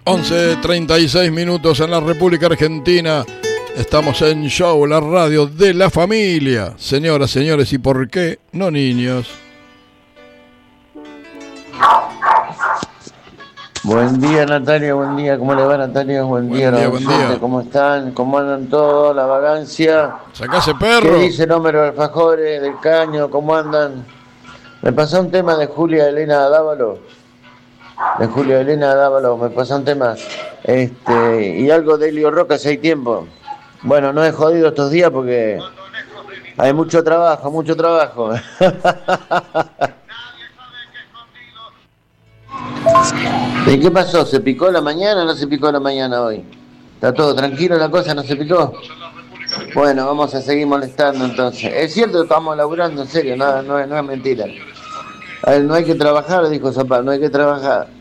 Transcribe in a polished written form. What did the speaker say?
11:36 minutos en la República Argentina. Estamos en Show, la radio de la familia. Señoras, señores, ¿y por qué no niños? Buen día, Natalia, buen día. ¿Cómo le va, Natalia? Buen día. Buen día. ¿Cómo están? ¿Cómo andan todos? La vagancia. ¡Sacase perro! ¿Qué dice el hombre de los alfajores, del caño? ¿Cómo andan? Me pasó un tema de Julia Elena Dávalo. Me pasó un tema. Y algo de Elio Roca hace tiempo. Bueno, no he jodido estos días porque hay mucho trabajo. ¿Y qué pasó? ¿Se picó la mañana o no se picó la mañana hoy? ¿Está todo tranquilo la cosa? ¿No se picó? Bueno, vamos a seguir molestando entonces. Es cierto que estamos laburando, en serio, no es mentira. A ver, no hay que trabajar, dijo Zapata, no hay que trabajar.